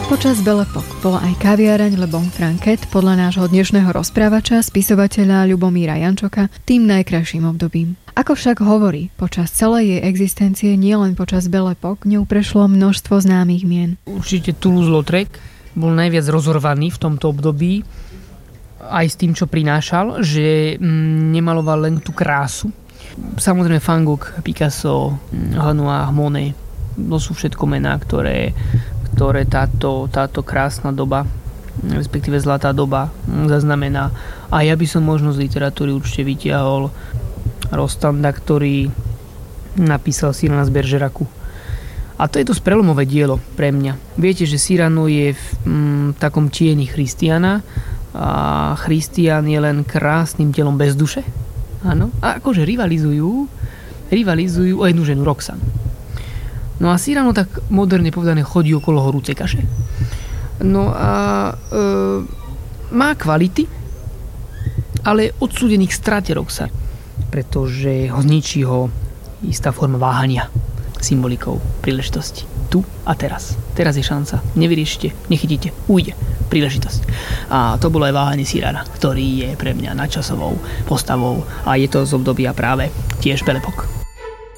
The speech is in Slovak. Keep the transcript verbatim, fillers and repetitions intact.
Počas Belle Époque bola aj kaviareň Le Bon Franquet podľa nášho dnešného rozprávača, spisovateľa Ľubomíra Jančoka, tým najkrajším obdobím. Ako však hovorí, počas celej jej existencie, nielen počas Belle Époque, ňou prešlo množstvo známych mien. Určite Toulouse-Lautrec bol najviac rozorvaný v tomto období, aj s tým, čo prinášal, že nemaloval len tú krásu. Samozrejme Van Gogh, Picasso, Renoir, Monet, to sú všetko mená, ktoré ktoré táto, táto krásna doba, respektíve zlatá doba zaznamená. A ja by som možno z literatúry určite vytiahol Rostanda, ktorý napísal Cyrana z Bergeracu. A to je dosť prelomové dielo pre mňa. Viete, že Cyrano je v mm, takom tieni Christiana a Christian je len krásnym telom bez duše. Áno. A akože rivalizujú, rivalizujú o jednu ženu, Roxane. No a Cyrano, tak moderne povedané, chodí okolo horúcej kaše. No a e, má kvality, ale odsúdený k strate Roxane, pretože ho zničí ho istá forma váhania, symbolikou príležitosti. Tu a teraz. Teraz je šanca. Nevyriešite, nechytíte, ujde. Príležitosť. A to bolo aj váhanie Cyrana, ktorý je pre mňa nadčasovou postavou a je to z obdobia práve tiež Belle Époque.